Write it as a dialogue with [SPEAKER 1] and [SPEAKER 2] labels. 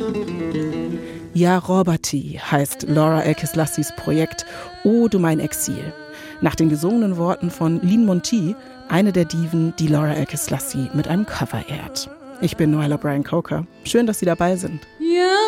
[SPEAKER 1] Ja, Roberti heißt Laura Elkislassis Projekt O du mein Exil. Nach den gesungenen Worten von Lynn Monty, eine der Diven, die Laura Elkislassie mit einem Cover ehrt. Ich bin Noella Bryan Coker. Schön, dass Sie dabei sind.
[SPEAKER 2] Ja.